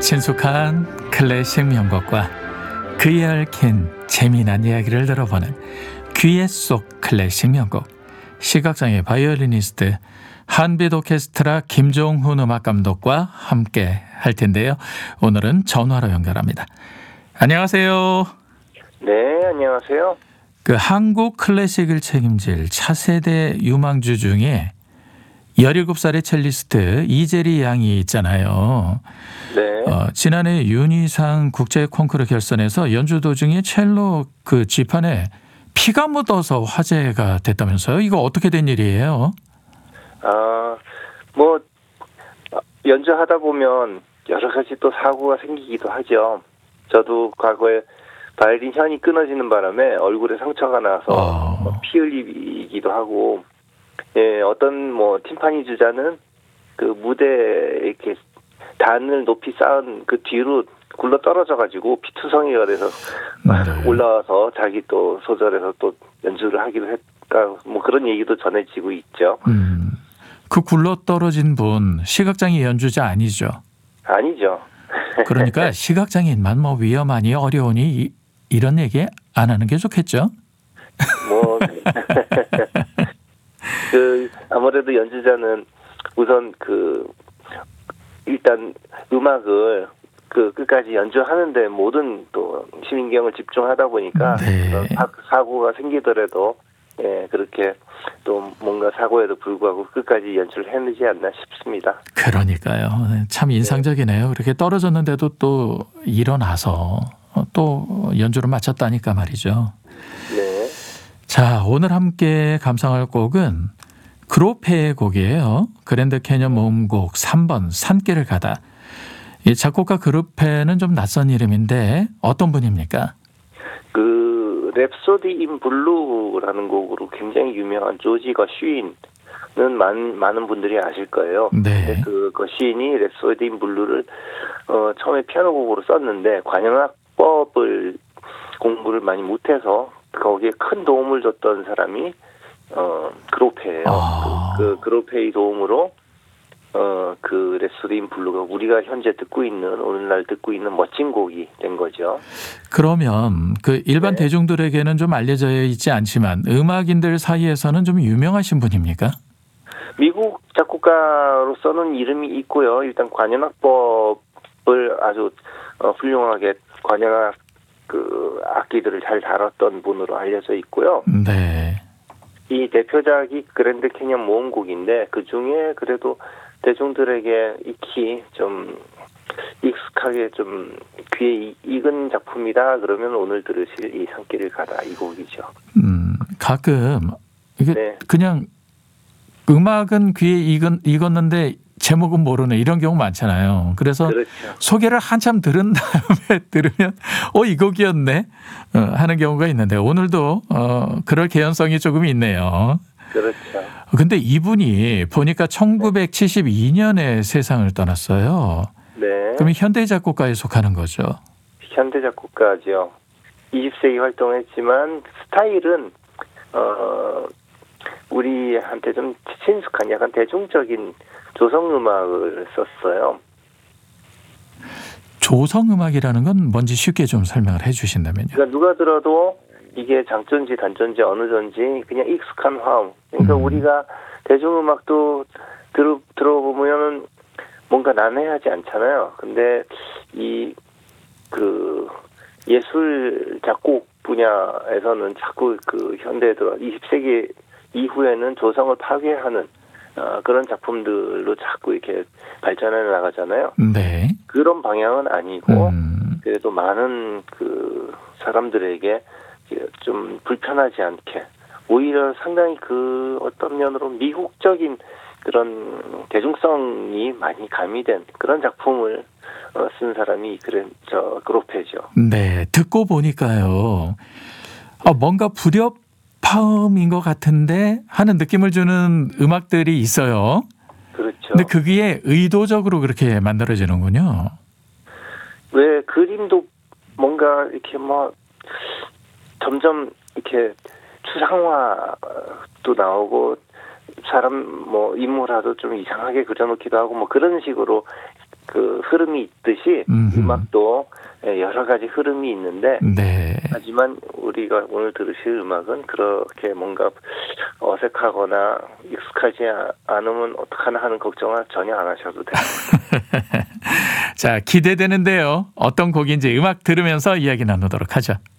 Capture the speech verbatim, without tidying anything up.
친숙한 클래식 명곡과 그에 얽힌 재미난 이야기를 들어보는 귀에 쏙 클래식 명곡. 시각장애 바이올리니스트 한빛 오케스트라 김종훈 음악감독과 함께 할 텐데요. 오늘은 전화로 연결합니다. 안녕하세요. 네, 안녕하세요. 그 한국 클래식을 책임질 차세대 유망주 중에 열일곱 살의 첼리스트 이재리 양이 있잖아요. 네. 어, 지난해 윤희상 국제 콩쿠르 결선에서 연주 도중에 첼로 그 쥐판에 피가 묻어서 화제가 됐다면서요? 이거 어떻게 된 일이에요? 아, 뭐 연주하다 보면 여러 가지 또 사고가 생기기도 하죠. 저도 과거에 바이올린 현이 끊어지는 바람에 얼굴에 상처가 나서 어. 피 흘리기도 하고, 예, 어떤 뭐 팀파니 주자는 그 무대에 이렇게 단을 높이 쌓은 그 뒤로 굴러 떨어져가지고 피투성이가 돼서 네. 올라와서 자기 또 소절에서 또 연주를 하기도 했다. 뭐 그런 얘기도 전해지고 있죠. 음, 그 굴러 떨어진 분 시각장애 연주자 아니죠? 아니죠. 그러니까 시각장애인만 뭐 위험하니 어려우니 이, 이런 얘기 안 하는 게 좋겠죠? 뭐 그 아무래도 연주자는 우선 그 일단 음악을 그 끝까지 연주하는데 모든 또 시민경을 집중하다 보니까 네. 그런 사, 사고가 생기더라도 예 그렇게 또 뭔가 사고에도 불구하고 끝까지 연주를 해내지 않나 싶습니다. 그러니까요. 참 인상적이네요. 그렇게 떨어졌는데도 또 일어나서 또 연주를 마쳤다니까 말이죠. 네. 자, 오늘 함께 감상할 곡은 그로페의 곡이에요. 그랜드 캐년 모음곡 삼 번 산길을 가다. 이 작곡가 그로페는 좀 낯선 이름인데 어떤 분입니까? 그 랩소디 인 블루라는 곡으로 굉장히 유명한 조지 거쉬인은 많은 많은 분들이 아실 거예요. 네. 그 거쉬인이 랩소디 인 블루를 어, 처음에 피아노 곡으로 썼는데 관현악법을 공부를 많이 못해서 거기에 큰 도움을 줬던 사람이 어, 그로페예요. 아. 그, 그 그로페의 도움으로 어, 그 랩소디 인 블루가 우리가 현재 듣고 있는 오늘날 듣고 있는 멋진 곡이 된 거죠. 그러면 그 일반 네. 대중들에게는 좀 알려져 있지 않지만 음악인들 사이에서는 좀 유명하신 분입니까? 미국 작곡가로서는 이름이 있고요. 일단 관현악법을 아주 어, 훌륭하게 관현악 그 악기들을 잘 다뤘던 분으로 알려져 있고요. 네. 이 대표작이 그랜드 캐년 모음곡인데 그 중에 그래도 대중들에게 익히 좀 익숙하게 좀 귀에 익은 작품이다 그러면 오늘 들으실 이 산길을 가다 이 곡이죠. 음, 가끔 이게 네. 그냥 음악은 귀에 익은, 익었는데 제목은 모르는 이런 경우 많잖아요. 그래서 그렇죠. 소개를 한참 들은 다음에 들으면 어, 이 곡이었네 어, 하는 경우가 있는데 오늘도 어, 그럴 개연성이 조금 있네요. 그렇죠. 근데 이분이 보니까 천구백칠십이 년에 세상을 떠났어요. 네. 그럼 현대 작곡가에 속하는 거죠. 현대 작곡가죠. 이십 세기 활동했지만 스타일은 어 우리한테 좀 친숙한 약간 대중적인 조성음악을 썼어요. 조성음악이라는 건 뭔지 쉽게 좀 설명을 해 주신다면요. 그러니까 누가 들어도 이게 장전지 단전지 어느 전지 그냥 익숙한 화음. 그러니까 음. 우리가 대중음악도 들어 들어보면은 뭔가 난해하지 않잖아요. 근데 이 그 예술 작곡 분야에서는 자꾸 그 현대에 들어 이십 세기 이후에는 조성을 파괴하는 어, 그런 작품들로 자꾸 이렇게 발전해 나가잖아요. 네. 그런 방향은 아니고 음. 그래도 많은 그 사람들에게 좀 불편하지 않게 오히려 상당히 그 어떤 면으로 미국적인 그런 대중성이 많이 가미된 그런 작품을 어, 쓴 사람이 그래 저 그로페죠. 네, 듣고 보니까요. 아, 뭔가 불협화음인 것 같은데 하는 느낌을 주는 음악들이 있어요. 그렇죠. 근데 그게 의도적으로 그렇게 만들어지는군요. 왜 그림도 뭔가 이렇게 뭐 점점 이렇게 추상화도 나오고 사람 뭐 인물화도 좀 이상하게 그려놓기도 하고 뭐 그런 식으로 그 흐름이 있듯이 음흠. 음악도 여러 가지 흐름이 있는데 네. 하지만 우리가 오늘 들으실 음악은 그렇게 뭔가 어색하거나 익숙하지 않으면 어떡하나 하는 걱정을 전혀 안 하셔도 됩니다. 자, 기대되는데요. 어떤 곡인지 음악 들으면서 이야기 나누도록 하죠.